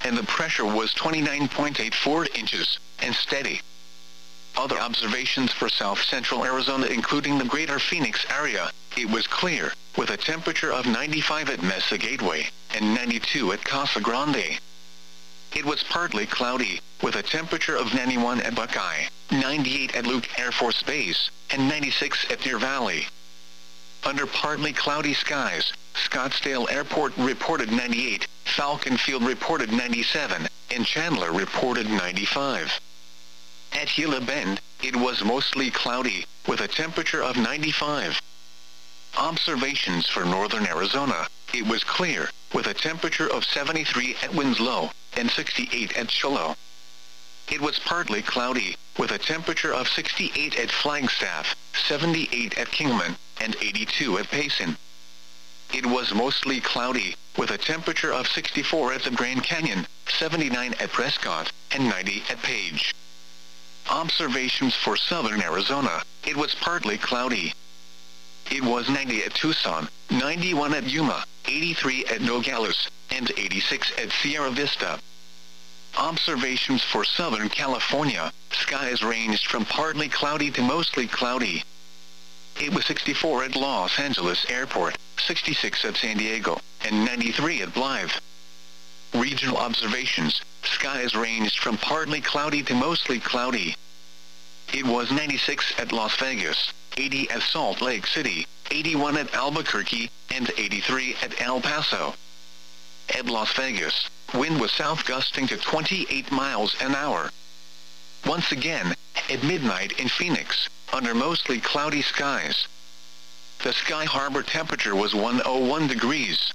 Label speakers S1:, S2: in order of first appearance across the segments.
S1: and the pressure was 29.84 inches, and steady. Other observations for south-central Arizona including the greater Phoenix area, it was clear, with a temperature of 95 at Mesa Gateway, and 92 at Casa Grande. It was partly cloudy, with a temperature of 91 at Buckeye, 98 at Luke Air Force Base, and 96 at Deer Valley. Under partly cloudy skies, Scottsdale Airport reported 98, Falcon Field reported 97, and Chandler reported 95. At Gila Bend, it was mostly cloudy, with a temperature of 95. Observations for northern Arizona, it was clear, with a temperature of 73 at Winslow, and 68 at Shiloh. It was partly cloudy, with a temperature of 68 at Flagstaff, 78 at Kingman, and 82 at Payson. It was mostly cloudy, with a temperature of 64 at the Grand Canyon, 79 at Prescott, and 90 at Page. Observations for southern Arizona, it was partly cloudy. It was 90 at Tucson, 91 at Yuma, 83 at Nogales, and 86 at Sierra Vista. Observations for Southern California, skies ranged from partly cloudy to mostly cloudy. It was 64 at Los Angeles Airport, 66 at San Diego, and 93 at Blythe. Regional observations, skies ranged from partly cloudy to mostly cloudy. It was 96 at Las Vegas, 80 at Salt Lake City, 81 at Albuquerque, and 83 at El Paso. At Las Vegas, wind was south gusting to 28 miles an hour. Once again, at midnight in Phoenix, under mostly cloudy skies, the Sky Harbor temperature was 101 degrees.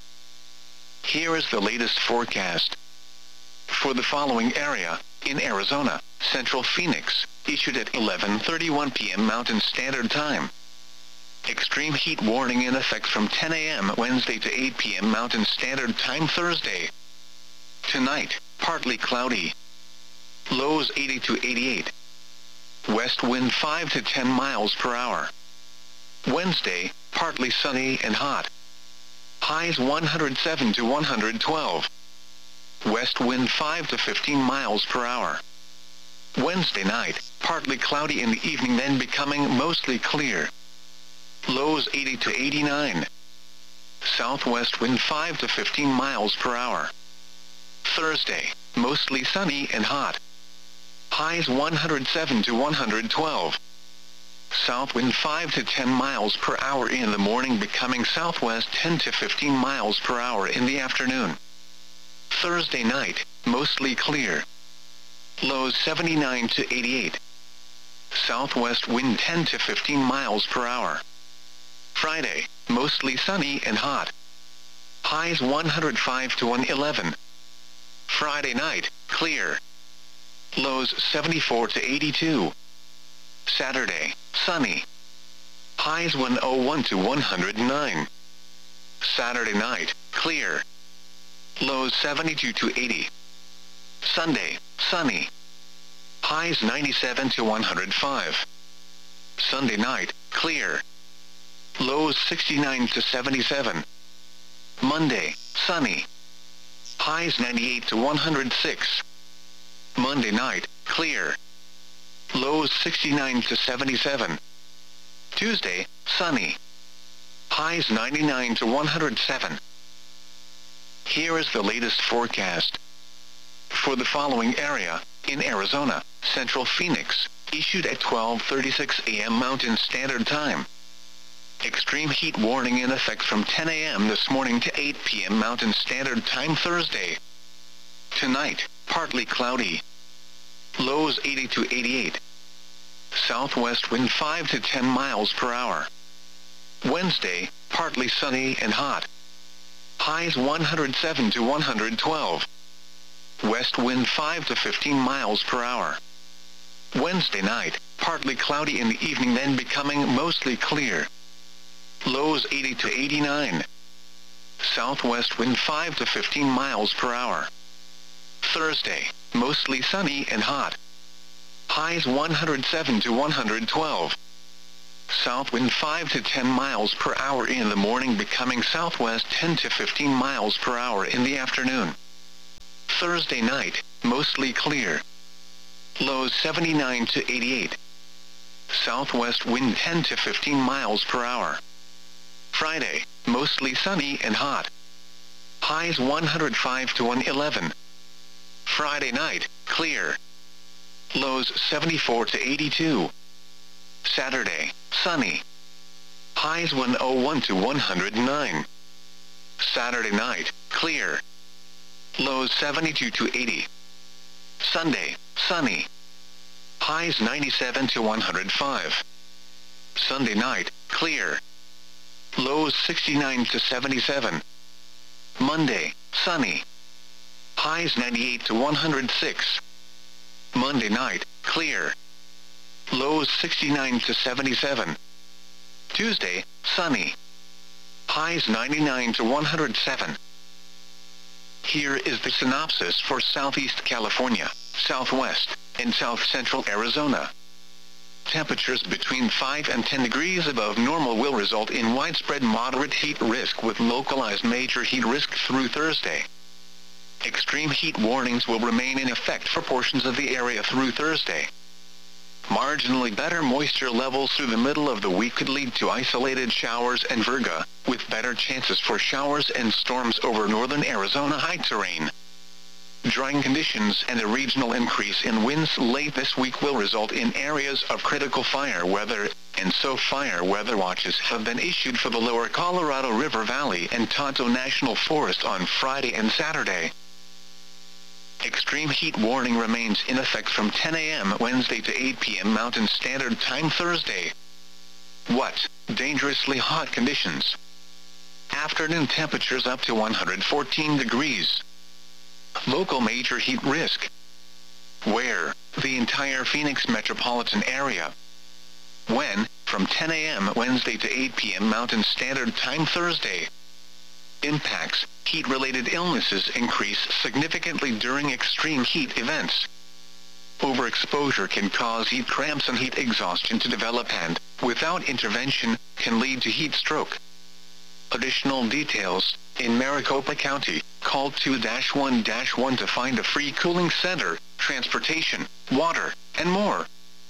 S1: Here is the latest forecast. For the following area, in Arizona, Central Phoenix, issued at 11:31 p.m. Mountain Standard Time. Extreme heat warning in effect from 10 a.m. Wednesday to 8 p.m. Mountain Standard Time Thursday. Tonight, partly cloudy. Lows 80 to 88. West wind 5 to 10 miles per hour. Wednesday, partly sunny and hot. Highs 107 to 112. West wind 5 to 15 miles per hour. Wednesday night, partly cloudy in the evening then becoming mostly clear. Lows 80 to 89. Southwest wind 5 to 15 miles per hour. Thursday, mostly sunny and hot. Highs 107 to 112. South wind 5 to 10 miles per hour in the morning becoming southwest 10 to 15 miles per hour in the afternoon. Thursday night, mostly clear. Lows 79 to 88. Southwest wind 10 to 15 miles per hour. Friday, mostly sunny and hot. Highs 105 to 111. Friday night, clear. Lows 74 to 82. Saturday, sunny. Highs 101 to 109. Saturday night, clear. Lows 72 to 80. Sunday, sunny. Highs 97 to 105. Sunday night, clear. Lows 69 to 77. Monday, sunny. Highs 98 to 106. Monday night, clear. Lows 69 to 77. Tuesday, sunny. Highs 99 to 107. Here is the latest forecast. For the following area, in Arizona, Central Phoenix, issued at 12:36 a.m. Mountain Standard Time. Extreme heat warning in effect from 10 a.m. this morning to 8 p.m. Mountain Standard Time Thursday. Tonight, partly cloudy. Lows 80 to 88. Southwest wind 5 to 10 miles per hour. Wednesday, partly sunny and hot. Highs 107 to 112. West wind 5 to 15 miles per hour. Wednesday night, partly cloudy in the evening then becoming mostly clear. Lows 80 to 89. Southwest wind 5 to 15 miles per hour. Thursday, mostly sunny and hot. Highs 107 to 112. South wind 5 to 10 miles per hour in the morning becoming southwest 10 to 15 miles per hour in the afternoon. Thursday night, mostly clear. Lows 79 to 88. Southwest wind 10 to 15 miles per hour. Friday, mostly sunny and hot. Highs 105 to 111. Friday night, clear. Lows 74 to 82. Saturday, sunny. Highs 101 to 109. Saturday night, clear. Lows 72 to 80. Sunday, sunny. Highs 97 to 105. Sunday night, clear. Lows 69 to 77. Monday, sunny. Highs 98 to 106. Monday night, clear. Lows 69 to 77. Tuesday, sunny. Highs 99 to 107. Here is the synopsis for Southeast California, Southwest, and South Central Arizona. Temperatures between 5 and 10 degrees above normal will result in widespread moderate heat risk with localized major heat risk through Thursday. Extreme heat warnings will remain in effect for portions of the area through Thursday. Marginally better moisture levels through the middle of the week could lead to isolated showers and virga, with better chances for showers and storms over northern Arizona high terrain. Drying conditions and a regional increase in winds late this week will result in areas of critical fire weather, and so fire weather watches have been issued for the lower Colorado River Valley and Tonto National Forest on Friday and Saturday. Extreme heat warning remains in effect from 10 a.m. Wednesday to 8 p.m. Mountain Standard Time Thursday. What? Dangerously hot conditions. Afternoon temperatures up to 114 degrees. Local major heat risk. Where? The entire Phoenix metropolitan area. When? From 10 a.m. Wednesday to 8 p.m. Mountain Standard Time Thursday. Impacts. Heat-related illnesses increase significantly during extreme heat events. Overexposure can cause heat cramps and heat exhaustion to develop and, without intervention, can lead to heat stroke. Additional details. In Maricopa County, call 2-1-1 to find a free cooling center, transportation, water, and more.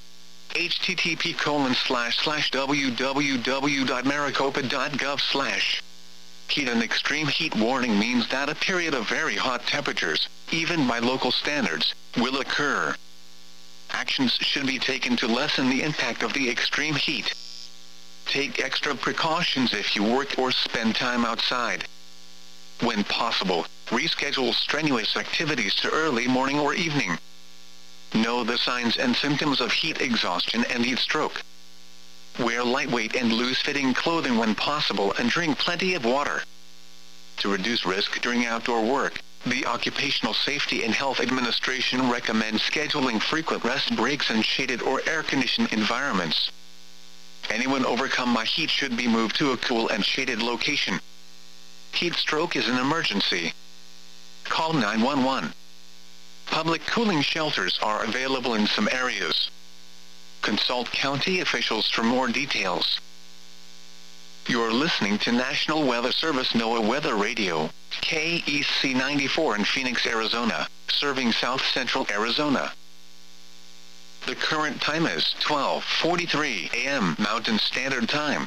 S1: http://www.maricopa.gov/. Heat and extreme heat warning means that a period of very hot temperatures, even by local standards, will occur. Actions should be taken to lessen the impact of the extreme heat. Take extra precautions if you work or spend time outside. When possible, reschedule strenuous activities to early morning or evening. Know the signs and symptoms of heat exhaustion and heat stroke. Wear lightweight and loose-fitting clothing when possible and drink plenty of water. To reduce risk during outdoor work, the Occupational Safety and Health Administration recommends scheduling frequent rest breaks in shaded or air-conditioned environments. Anyone overcome by heat should be moved to a cool and shaded location. Heat stroke is an emergency. Call 911. Public cooling shelters are available in some areas. Consult county officials for more details. You're listening to National Weather Service NOAA Weather Radio, KEC 94 in Phoenix, Arizona, serving South Central Arizona. The current time is 12:43 a.m. Mountain Standard Time.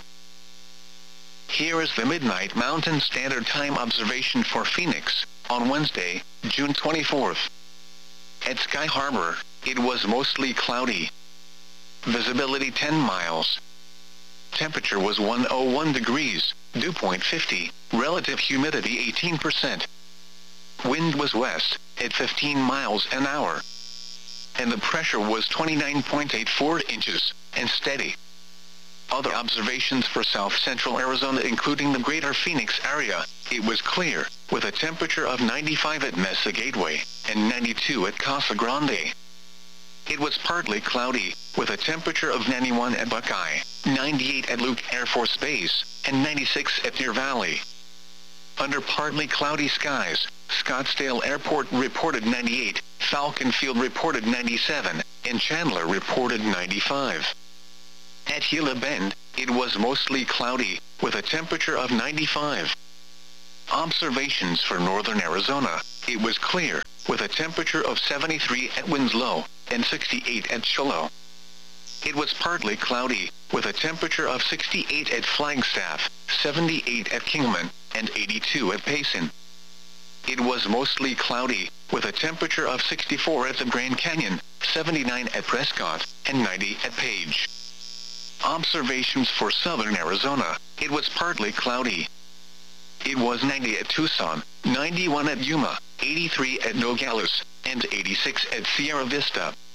S1: Here is the Midnight Mountain Standard Time observation for Phoenix, on Wednesday, June 24th. At Sky Harbor, it was mostly cloudy. Visibility 10 miles. Temperature was 101 degrees, dew point 50, relative humidity 18%. Wind was west, at 15 miles an hour. And the pressure was 29.84 inches, and steady. Other observations for South Central Arizona including the greater Phoenix area, it was clear, with a temperature of 95 at Mesa Gateway, and 92 at Casa Grande. It was partly cloudy, with a temperature of 91 at Buckeye, 98 at Luke Air Force Base, and 96 at Deer Valley. Under partly cloudy skies, Scottsdale Airport reported 98, Falcon Field reported 97, and Chandler reported 95. At Gila Bend, it was mostly cloudy, with a temperature of 95. Observations for northern Arizona, it was clear, with a temperature of 73 at Winslow, and 68 at Shiloh. It was partly cloudy, with a temperature of 68 at Flagstaff, 78 at Kingman, and 82 at Payson. It was mostly cloudy, with a temperature of 64 at the Grand Canyon, 79 at Prescott, and 90 at Page. Observations for southern Arizona. It was partly cloudy. It was 90 at Tucson, 91 at Yuma, 83 at Nogales, and 86 at Sierra Vista.